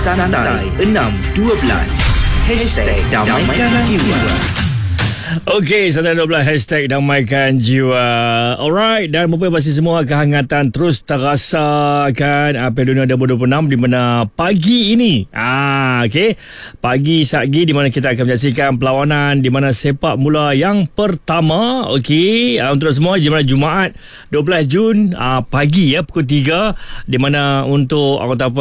Santai 612 #Damaikan Jiwa. Okey, Santai 12 #Damaikan Jiwa. Alright, dan apa pasti semua kehangatan terus terasa kan Piala Dunia 2026 di mana pagi ini okey, pagi satgi di mana kita akan menyaksikan perlawanan di mana sepak bola yang pertama okey untuk semua di mana Jumaat 12 Jun pagi pukul 3 di mana untuk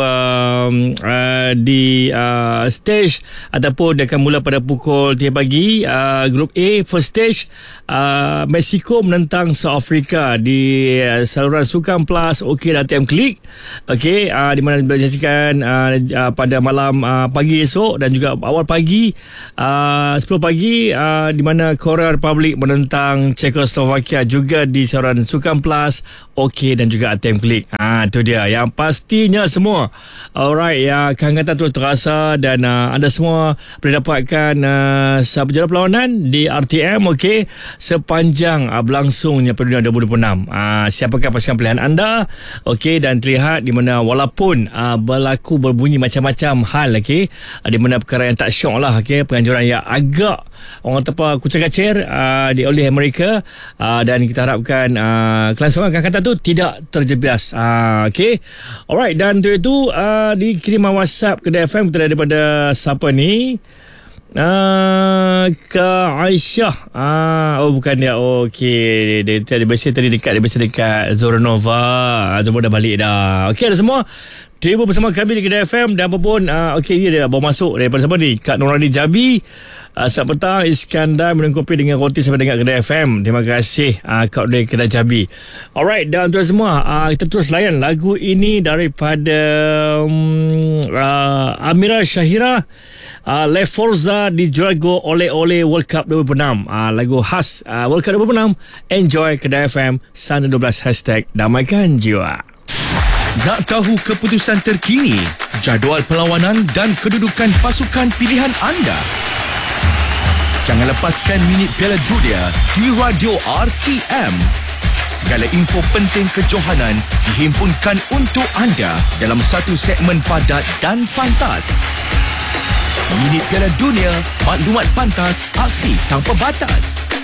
di stage ataupun dia akan mula pada pukul 3 pagi grup A first stage Mexico menentang South Africa di saluran Sukan Plus dan TM Klik okey di mana disaksikan pada malam pagi esok dan juga awal pagi 10 pagi di mana Korea Republic menentang Czechoslovakia juga di saluran Sukan Plus dan juga ATM Klik. Itu dia yang pastinya semua. Alright, kehangatan terus terasa dan anda semua boleh dapatkan berjalan perlawanan di RTM sepanjang berlangsungnya Piala Dunia 2026. Siapakah pasukan pilihan anda dan terlihat di mana walaupun berlaku berbunyi macam-macam hal di mana perkara yang tak syok lah penganjuran yang agak orang kucing kacir oleh Amerika dan kita harapkan kelangsungan kehangatan tu tidak terjebias. Alright, dan untuk itu dikiriman WhatsApp Kedah FM kita daripada siapa ni? Kak Aisyah. Bukan dia. Okey, dia biasa tadi dekat Zoranova. Semua dah balik dah. Okey, ada semua terima bersama kami di Kedah FM dan apa pun dia baru masuk daripada siapa ni? Kak Norani Jabi. Selamat petang Iskandar minum kopi dengan roti sampai dengan Kedah FM. Terima kasih Kak dari Kedah Jabi. Alright, dan tuan semua kita terus layan lagu ini daripada Amira Syahira. Le Forza dijual oleh World Cup 2026. Lagu khas World Cup 2026. Enjoy Kedah FM. Santai 12 #Damaikan Jiwa. Nak tahu keputusan terkini, jadual perlawanan dan kedudukan pasukan pilihan anda? Jangan lepaskan minit Piala Dunia di Radio RTM. Segala info penting kejohanan dihimpunkan untuk anda dalam satu segmen padat dan pantas. Minit Piala Dunia, maklumat pantas, aksi tanpa batas.